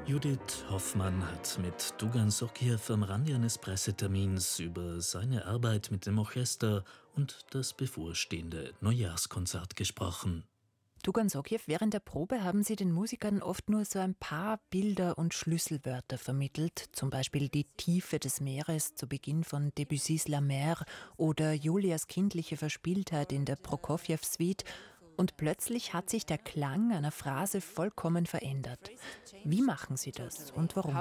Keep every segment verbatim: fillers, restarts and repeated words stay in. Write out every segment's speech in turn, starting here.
Judith Hoffmann hat mit Dugan Sokiew am Rande eines Pressetermins über seine Arbeit mit dem Orchester und das bevorstehende Neujahrskonzert gesprochen. Dugan Sokiew, während der Probe haben Sie den Musikern oft nur so ein paar Bilder und Schlüsselwörter vermittelt, zum Beispiel die Tiefe des Meeres zu Beginn von Debussys La Mer oder Julias kindliche Verspieltheit in der Prokofjew-Suite. Und plötzlich hat sich der Klang einer Phrase vollkommen verändert. Wie machen Sie das und warum?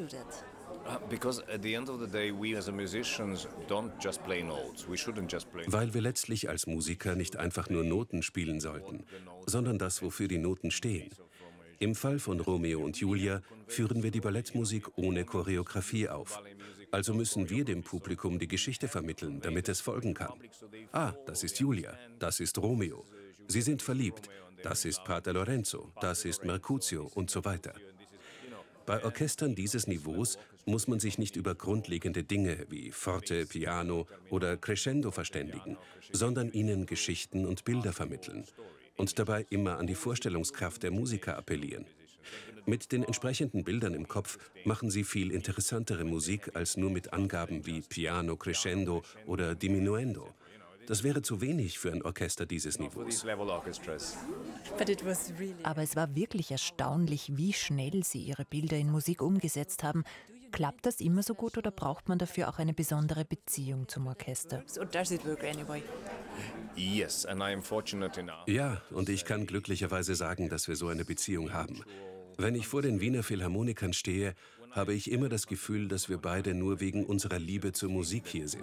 Weil wir letztlich als Musiker nicht einfach nur Noten spielen sollten, sondern das, wofür die Noten stehen. Im Fall von Romeo und Julia führen wir die Ballettmusik ohne Choreografie auf. Also müssen wir dem Publikum die Geschichte vermitteln, damit es folgen kann. Ah, das ist Julia, das ist Romeo. Sie sind verliebt, das ist Pater Lorenzo, das ist Mercutio und so weiter. Bei Orchestern dieses Niveaus muss man sich nicht über grundlegende Dinge wie Forte, Piano oder Crescendo verständigen, sondern ihnen Geschichten und Bilder vermitteln und dabei immer an die Vorstellungskraft der Musiker appellieren. Mit den entsprechenden Bildern im Kopf machen sie viel interessantere Musik als nur mit Angaben wie Piano, Crescendo oder Diminuendo. Das wäre zu wenig für ein Orchester dieses Niveaus. Aber es war wirklich erstaunlich, wie schnell Sie Ihre Bilder in Musik umgesetzt haben. Klappt das immer so gut oder braucht man dafür auch eine besondere Beziehung zum Orchester? Ja, und ich kann glücklicherweise sagen, dass wir so eine Beziehung haben. Wenn ich vor den Wiener Philharmonikern stehe, habe ich immer das Gefühl, dass wir beide nur wegen unserer Liebe zur Musik hier sind.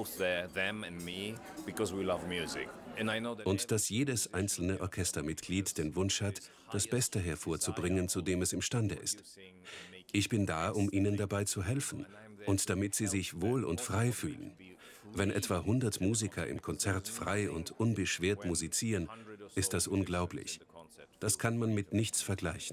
Und dass jedes einzelne Orchestermitglied den Wunsch hat, das Beste hervorzubringen, zu dem es imstande ist. Ich bin da, um ihnen dabei zu helfen und damit sie sich wohl und frei fühlen. Wenn etwa hundert Musiker im Konzert frei und unbeschwert musizieren, ist das unglaublich. Das kann man mit nichts vergleichen.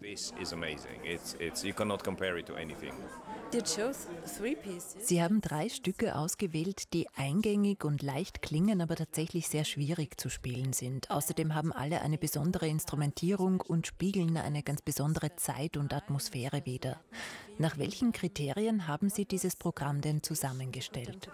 Sie haben drei Stücke ausgewählt, die eingängig und leicht klingen, aber tatsächlich sehr schwierig zu spielen sind. Außerdem haben alle eine besondere Instrumentierung und spiegeln eine ganz besondere Zeit und Atmosphäre wider. Nach welchen Kriterien haben Sie dieses Programm denn zusammengestellt?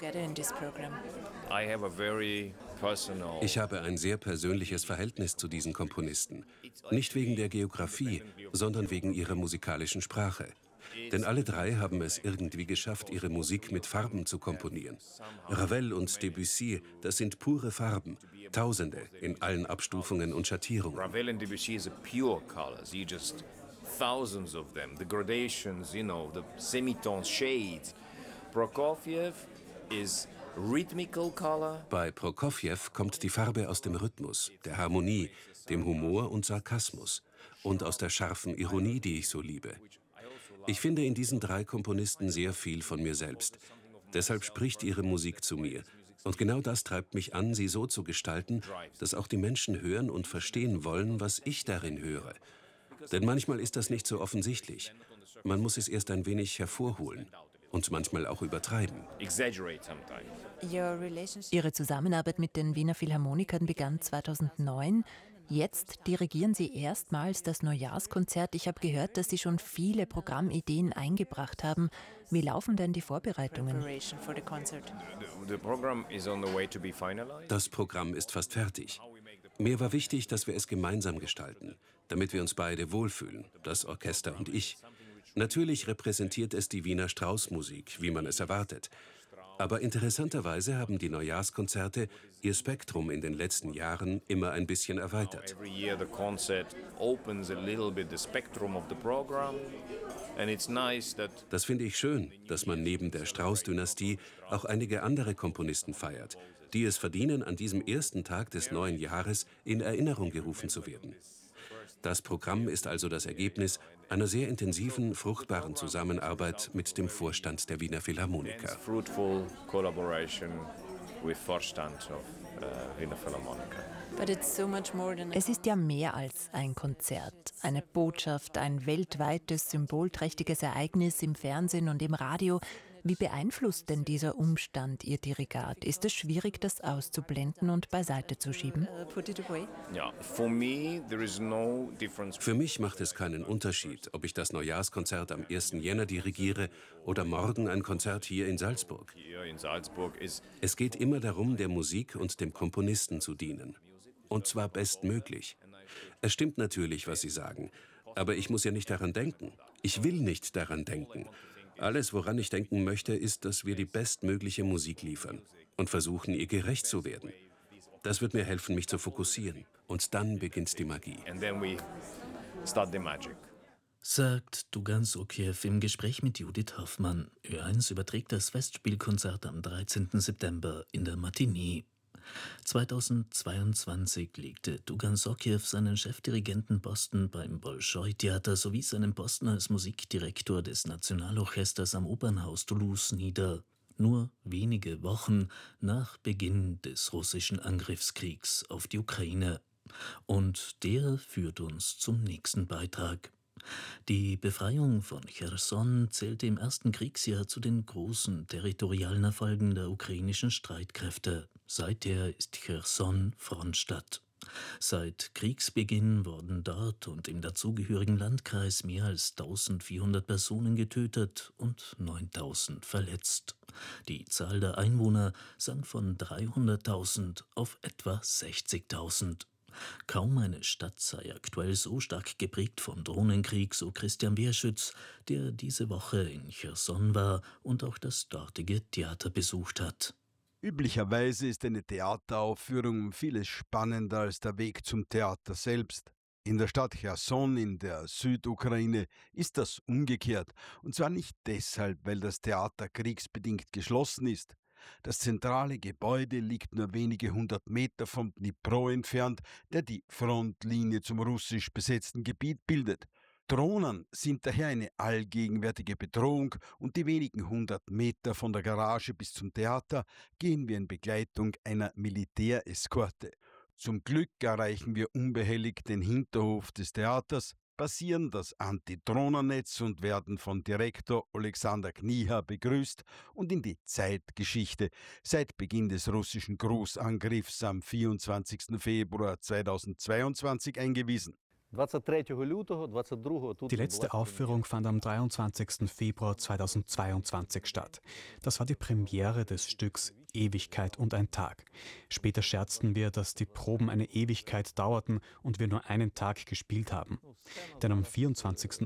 Ich habe ein sehr persönliches Verhältnis zu diesen Komponisten. Nicht wegen der Geografie, sondern wegen ihrer musikalischen Sprache. Denn alle drei haben es irgendwie geschafft, ihre Musik mit Farben zu komponieren. Ravel und Debussy, das sind pure Farben, Tausende in allen Abstufungen und Schattierungen. Ravel and Debussy is a pure color. You just thousands of them, the gradations, you know, the semitones, shades. Prokofjew is rhythmical color. Bei Prokofjew kommt die Farbe aus dem Rhythmus, der Harmonie, dem Humor und Sarkasmus und aus der scharfen Ironie, die ich so liebe. Ich finde in diesen drei Komponisten sehr viel von mir selbst. Deshalb spricht ihre Musik zu mir. Und genau das treibt mich an, sie so zu gestalten, dass auch die Menschen hören und verstehen wollen, was ich darin höre. Denn manchmal ist das nicht so offensichtlich. Man muss es erst ein wenig hervorholen und manchmal auch übertreiben. Ihre Zusammenarbeit mit den Wiener Philharmonikern begann zweitausendneun. Jetzt dirigieren Sie erstmals das Neujahrskonzert. Ich habe gehört, dass Sie schon viele Programmideen eingebracht haben. Wie laufen denn die Vorbereitungen? Das Programm ist fast fertig. Mir war wichtig, dass wir es gemeinsam gestalten, damit wir uns beide wohlfühlen, das Orchester und ich. Natürlich repräsentiert es die Wiener Strauss-Musik, wie man es erwartet. Aber interessanterweise haben die Neujahrskonzerte ihr Spektrum in den letzten Jahren immer ein bisschen erweitert. Das finde ich schön, dass man neben der Strauss-Dynastie auch einige andere Komponisten feiert, die es verdienen, an diesem ersten Tag des neuen Jahres in Erinnerung gerufen zu werden. Das Programm ist also das Ergebnis einer sehr intensiven, fruchtbaren Zusammenarbeit mit dem Vorstand der Wiener Philharmoniker. Es ist ja mehr als ein Konzert, eine Botschaft, ein weltweites, symbolträchtiges Ereignis im Fernsehen und im Radio. Wie beeinflusst denn dieser Umstand Ihr Dirigat? Ist es schwierig, das auszublenden und beiseite zu schieben? Yeah, for me, there is no difference. Für mich macht es keinen Unterschied, ob ich das Neujahrskonzert am ersten Jänner dirigiere oder morgen ein Konzert hier in Salzburg. Here in Salzburg is Es geht immer darum, der Musik und dem Komponisten zu dienen. Und zwar bestmöglich. Es stimmt natürlich, was Sie sagen, aber ich muss ja nicht daran denken. Ich will nicht daran denken. Alles, woran ich denken möchte, ist, dass wir die bestmögliche Musik liefern und versuchen, ihr gerecht zu werden. Das wird mir helfen, mich zu fokussieren. Und dann beginnt die Magie. and then we start the magic. Sagt Dugan Sokiew im Gespräch mit Judith Hoffmann. Ö eins überträgt das Festspielkonzert am dreizehnten September in der Matinee. zweitausendzweiundzwanzig legte Dugan Sokiew seinen Chefdirigentenposten beim Bolschoi-Theater sowie seinen Posten als Musikdirektor des Nationalorchesters am Opernhaus Toulouse nieder. Nur wenige Wochen nach Beginn des russischen Angriffskriegs auf die Ukraine. Und der führt uns zum nächsten Beitrag. Die Befreiung von Cherson zählte im ersten Kriegsjahr zu den großen territorialen Erfolgen der ukrainischen Streitkräfte. Seither ist Cherson Frontstadt. Seit Kriegsbeginn wurden dort und im dazugehörigen Landkreis mehr als eintausendvierhundert Personen getötet und neuntausend verletzt. Die Zahl der Einwohner sank von dreihunderttausend auf etwa sechzigtausend. Kaum eine Stadt sei aktuell so stark geprägt vom Drohnenkrieg, so Christian Wehrschütz, der diese Woche in Cherson war und auch das dortige Theater besucht hat. Üblicherweise ist eine Theateraufführung um vieles spannender als der Weg zum Theater selbst. In der Stadt Cherson in der Südukraine ist das umgekehrt. Und zwar nicht deshalb, weil das Theater kriegsbedingt geschlossen ist. Das zentrale Gebäude liegt nur wenige hundert Meter vom Dnipro entfernt, der die Frontlinie zum russisch besetzten Gebiet bildet. Drohnen sind daher eine allgegenwärtige Bedrohung und die wenigen hundert Meter von der Garage bis zum Theater gehen wir in Begleitung einer Militäreskorte. Zum Glück erreichen wir unbehelligt den Hinterhof des Theaters, passieren das Antidrohnennetz und werden von Direktor Alexander Kniha begrüßt und in die Zeitgeschichte seit Beginn des russischen Großangriffs am vierundzwanzigsten Februar zweitausendzweiundzwanzig eingewiesen. Die letzte Aufführung fand am dreiundzwanzigsten Februar zweitausendzweiundzwanzig statt. Das war die Premiere des Stücks Ewigkeit und ein Tag. Später scherzten wir, dass die Proben eine Ewigkeit dauerten und wir nur einen Tag gespielt haben. Denn am vierundzwanzigsten